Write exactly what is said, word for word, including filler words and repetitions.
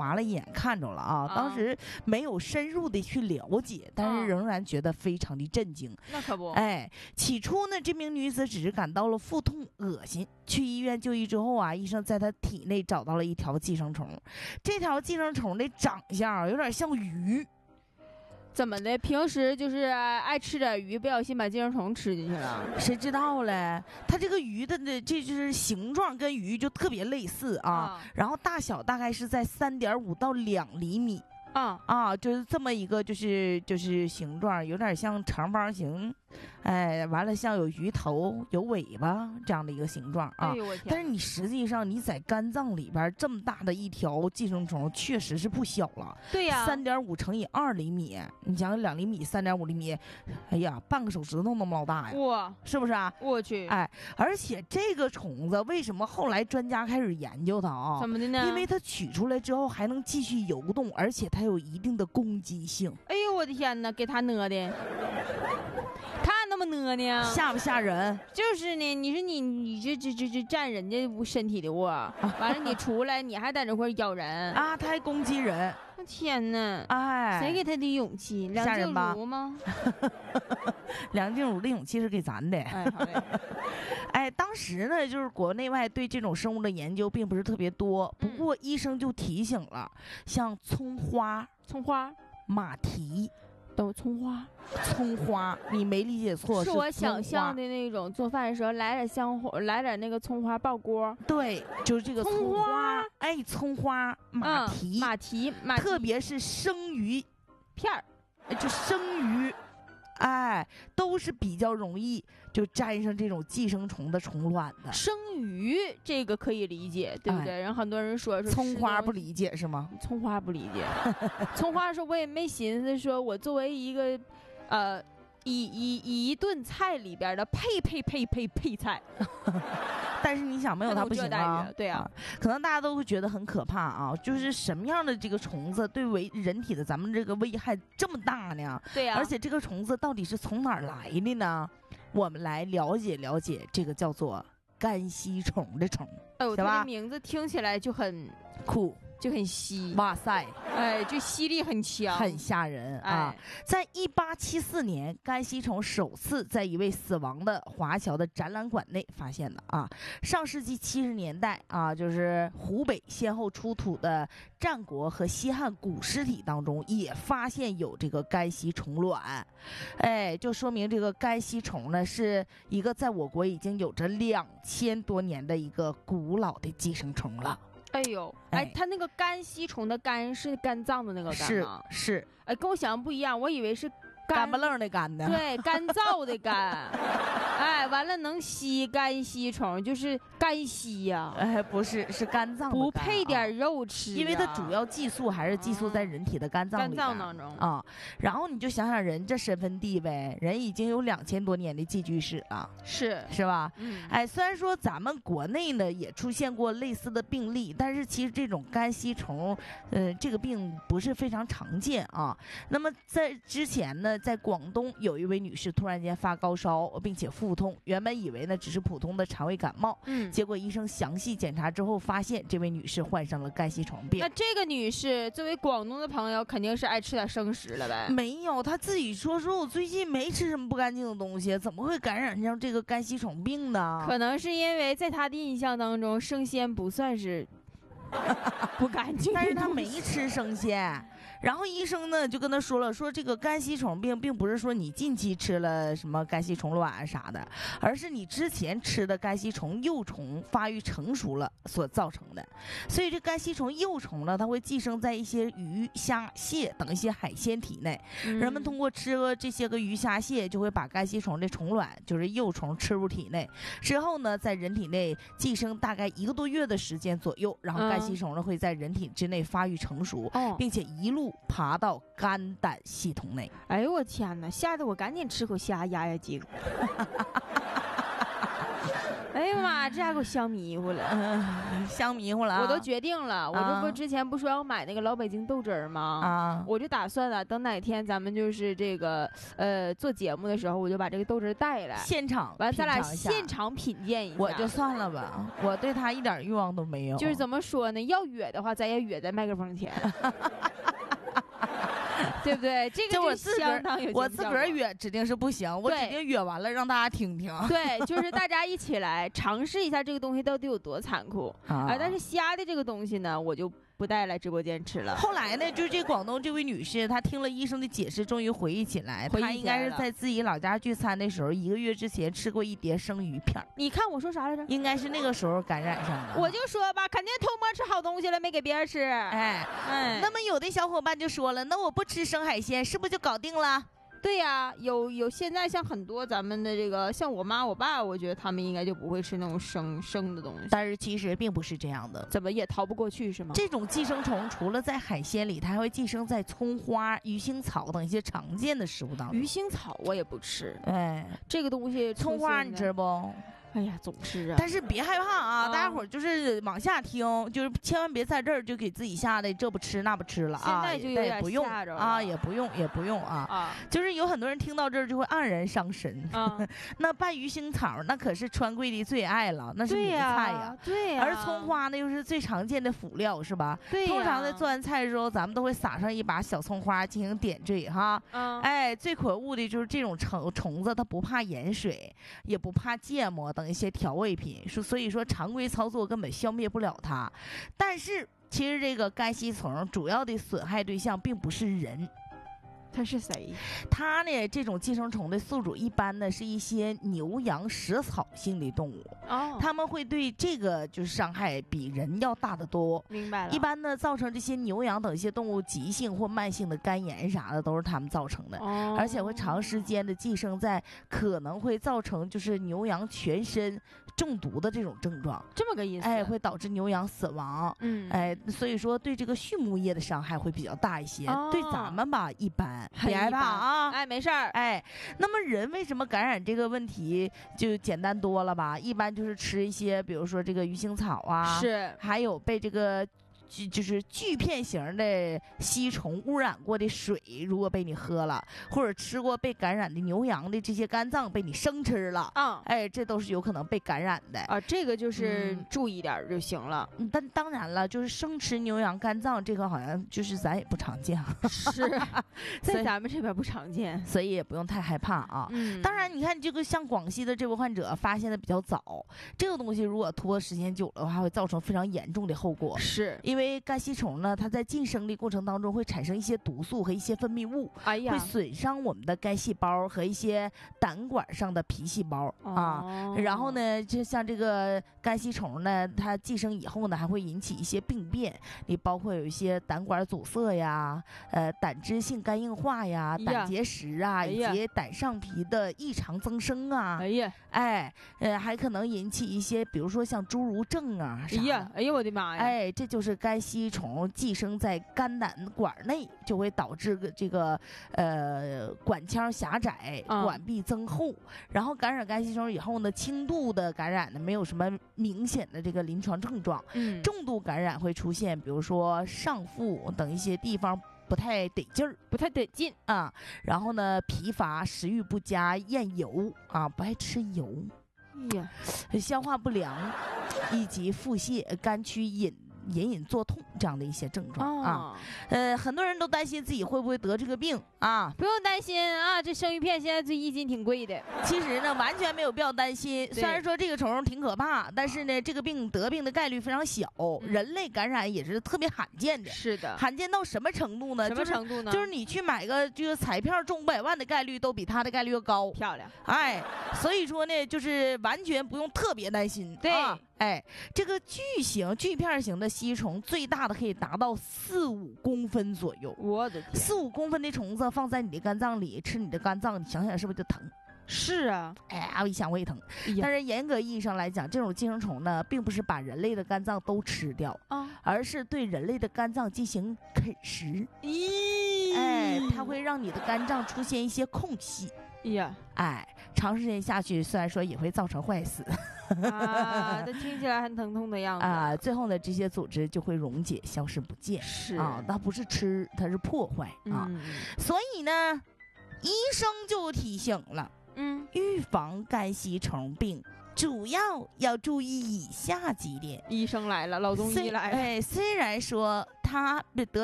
划了一眼看着了啊，当时没有深入的去了解，但是仍然觉得非常的震惊。 那可不， 哎，起初呢，这名女子只是感到了腹痛、恶心，去医院就医之后啊，医生在她体内找到了一条寄生虫，这条寄生虫的长相有点像鱼。 怎么的？平时就是爱吃点鱼，不小心把寄生虫吃进去了。 谁知道嘞？它这个鱼的的这就是形状跟鱼就特别类似啊，啊然后大小大概是在三点五到两厘米。 啊啊，就是这么一个，就是就是形状，有点像长方形，哎，完了像有鱼头、有尾巴这样的一个形状啊。 哎呦我天！ 但是你实际上你在肝脏里边这么大的一条寄生虫，确实是不小了。 对呀， 三点五乘以二厘米，你想想两厘米、三点五厘米，哎呀，半个手指头那么老大呀！ 哇， 是不是啊？ 我去！ 哎，而且这个虫子为什么后来专家开始研究它啊？ 怎么的呢？ 因为它取出来之后还能继续游动，而且它有一定的攻击性。 哎呦我的天哪，给他讹的，看那么讹呢， 吓不吓人？ 就是呢，你说你你这这这这占人家身体的窝，完了你出来你还在这块咬人啊，他还攻击人！ 我天哪！ 哎， 谁给他的勇气？梁静茹吗？ 梁静茹的勇气是给咱的。 哎，好嘞。 哎，当时呢，就是国内外对这种生物的研究并不是特别多，不过医生就提醒了，像葱花、 葱花、 马蹄。 都葱花， 葱花，你没理解错， 是我想象的那种做饭的时候来点香花，来点那个葱花爆锅。 对，就是这个葱花，哎，葱花、马蹄、 嗯、马蹄、马蹄， 特别是生鱼片儿， 就生鱼。哎，都是比较容易就沾上这种寄生虫的虫卵的。 生鱼这个可以理解，对不对？哎、然后很多人说说葱花不理解是吗？ 葱花不理解，葱花说我也没寻思说我作为一个，呃，一一一顿菜里边的配配配配配菜。 但是你想没有它不行啊， 对啊， 可能大家都会觉得很可怕啊，就是什么样的这个虫子对为人体的咱们这个危害这么大呢？ 对呀， 而且这个虫子到底是从哪儿来的呢？我们来了解了解这个叫做肝吸虫的虫， 哎呦，它的名字听起来就很酷。 就很稀， 哇塞， 哎，就吸力很强， 很吓人啊！哎、在一八七四年，肝吸虫首次在一位死亡的华侨的展览馆内发现的啊。上世纪七十年代啊，就是湖北先后出土的战国和西汉古尸体当中，也发现有这个肝吸虫卵，哎，就说明这个肝吸虫呢是一个在我国已经有着两千多年的一个古老的寄生虫了。 哎呦，哎，哎它那个肝吸虫的肝是肝脏的那个肝吗？ 是是， 哎，跟我想象不一样，我以为是干巴愣的干的， 对，干燥的干，哎，完了能吸肝吸虫，就是肝吸呀、啊， 哎，不是，是肝脏的肝、啊， 不配点肉吃、啊， 因为它主要寄宿还是寄宿在人体的肝脏里、 肝脏当中啊。然后你就想想人这身份地位，人已经有两千多年的寄居史了， 是是吧？ 嗯， 哎，虽然说咱们国内呢也出现过类似的病例，但是其实这种肝吸虫，呃，这个病不是非常常见啊。那么在之前呢。在广东有一位女士突然间发高烧并且腹痛，原本以为呢只是普通的肠胃感冒， 嗯， 结果医生详细检查之后发现这位女士患上了肝吸虫病。 那这个女士作为广东的朋友肯定是爱吃点生食了呗？ 没有，她自己说说我最近没吃什么不干净的东西，怎么会感染上这个肝吸虫病呢？ 可能是因为在她的印象当中生鲜不算是不干净， 但是她没吃生鲜。然后医生呢就跟他说了，说这个肝吸虫病并不是说你近期吃了什么肝吸虫卵啥的，而是你之前吃的肝吸虫幼虫发育成熟了所造成的。所以这肝吸虫幼虫呢，它会寄生在一些鱼、虾、蟹等一些海鲜体内。嗯、人们通过吃了这些个鱼、虾、蟹，就会把肝吸虫的虫卵，就是幼虫吃入体内，之后呢，在人体内寄生大概一个多月的时间左右，然后肝吸虫呢会在人体之内发育成熟， 嗯、 并且一路爬到肝胆系统内。 哎呦我天哪，吓得我赶紧吃口虾压压惊。 哎呀妈，这下给我香迷糊了， 嗯，香迷糊了、啊。 我都决定了，我这不啊之前不说要买那个老北京豆汁儿吗？ 啊， 我就打算了，等哪天咱们就是这个呃做节目的时候，我就把这个豆汁儿带来， 现场完咱俩品尝一下现场品鉴一下。 我就算了吧，我对他一点欲望都没有。 就是怎么说呢？要约的话，咱也约在麦克风前。对不对？这个就我自个儿，我自个儿约指定是不行，我指定约完了让大家听听。 对，就是大家一起来尝试一下这个东西到底有多残酷啊、呃！但是虾的这个东西呢，我就不带来直播间吃了。 后来呢，就是这广东这位女士，她听了医生的解释，终于回忆起来， 回忆起来她应该是在自己老家聚餐的时候，一个月之前吃过一碟生鱼片。 你看我说啥来着？ 应该是那个时候感染上的。 我就说吧，肯定偷摸吃好东西了，没给别人吃。 哎哎，那么有的小伙伴就说了，那我不吃生海鲜，是不是就搞定了？ 对呀、啊，有有现在像很多咱们的这个，像我妈我爸，我觉得他们应该就不会吃那种生生的东西。 但是其实并不是这样的， 怎么也逃不过去是吗？ 这种寄生虫除了在海鲜里，它还会寄生在葱花、鱼腥草等一些常见的食物当中。 鱼腥草我也不吃， 哎， 这个东西葱花你吃不？ 哎呀，总吃啊！ 但是别害怕啊， 啊大家伙儿就是往下听，就是千万别在这儿就给自己吓得这不吃那不吃了啊！ 现在就有点不用吓着了啊，也不用也不用啊， 啊， 就是有很多人听到这儿就会黯然伤神。 啊那拌鱼腥草那可是川贵的最爱了，那是名对呀、 菜呀。 对呀、 而葱花呢又是最常见的辅料，是吧？ 对呀、 通常在做完菜的时候，咱们都会撒上一把小葱花进行点缀哈。 嗯， 哎，最可恶的就是这种虫虫子，它不怕盐水，也不怕芥末等一些调味品。说所以说常规操作根本消灭不了它，但是其实这个干吸虫主要的损害对象并不是人。 它是谁？ 它呢，这种寄生虫的宿主一般呢是一些牛羊食草性的动物， 哦， 它们会对这个就是伤害比人要大得多。 明白了。 一般呢，造成这些牛羊等一些动物急性或慢性的肝炎啥的，都是它们造成的。 哦， 而且会长时间的寄生在，可能会造成就是牛羊全身中毒的这种症状。 这么个意思。 哎，会导致牛羊死亡。 嗯， 哎，所以说对这个畜牧业的伤害会比较大一些， 哦、 对咱们吧一般，别害怕很一般啊。 哎，没事儿。 哎，那么人为什么感染这个问题就简单多了吧？一般就是吃一些，比如说这个鱼腥草啊， 是， 还有被这个。就就是锯片型的吸虫污染过的水，如果被你喝了，或者吃过被感染的牛羊的这些肝脏被你生吃了， 啊、嗯， 哎，这都是有可能被感染的啊。这个就是嗯注意点就行了。 嗯、但当然了，就是生吃牛羊肝脏这个好像就是咱也不常见， 是在咱们这边不常见， 所以也不用太害怕啊。 嗯， 当然，你看这个像广西的这位患者发现的比较早，这个东西如果拖时间久了的话，会造成非常严重的后果。 是因为干吸虫呢，它在晋升的过程当中会产生一些毒素和一些分泌物， 哎呀， 会损伤我们的肝细胞和一些胆管上的皮细胞、 哦、 啊。然后呢，就像这个干吸虫呢，它寄生以后呢，还会引起一些病变，你包括有一些胆管阻塞呀，呃，胆汁性肝硬化呀， 呀胆结石啊， 哎、 以及胆上皮的异常增生啊。 哎呀， 哎，呃，还可能引起一些，比如说像侏儒症啊啥的。 哎呀，哎呀，我的妈呀！ 哎，这就是干吸虫寄生在肝胆管内，就会导致个这个呃管腔狭窄、 嗯、 管壁增厚。然后感染干吸虫以后呢，轻度的感染呢没有什么明显的这个临床症状， 嗯， 重度感染会出现，比如说上腹等一些地方不太得劲儿， 不太得劲啊。然后呢，疲乏、食欲不佳、厌油啊，不爱吃油。 哎呀， 消化不良，以及腹泻、肝区隐隐隐作痛这样的一些症状、 哦、 啊。呃，很多人都担心自己会不会得这个病啊？ 不用担心啊，这生鱼片现在这一斤挺贵的。 其实呢，完全没有必要担心。虽然说这个虫挺可怕，但是呢，这个病得病的概率非常小，嗯、人类感染也是特别罕见的。 是的， 罕见到什么程度呢？ 什么程度呢？ 就是、就是你去买个这个彩票中五百万的概率都比它的概率要高。 漂亮， 哎，所以说呢，就是完全不用特别担心。 对。 啊哎，这个巨型锯片型的吸虫，最大的可以达到四五公分左右。 我的天， 四五公分的虫子放在你的肝脏里，吃你的肝脏，你想想是不是就疼？ 是啊， 哎，我一想我也疼。 哎、 但是严格意义上来讲，这种寄生虫呢，并不是把人类的肝脏都吃掉， 啊、 而是对人类的肝脏进行啃食。 咦， 哎，它会让你的肝脏出现一些空隙。 呀， 哎，长时间下去，虽然说也会造成坏死啊，这听起来很疼痛的样子啊，最后呢，这些组织就会溶解、消失不见。 是啊，那不是吃，它是破坏啊。 嗯所以呢，医生就提醒了， 嗯， 预防肝吸虫病。主要要注意以下几点。 医生来了，老中医虽来了。 哎，虽然说他得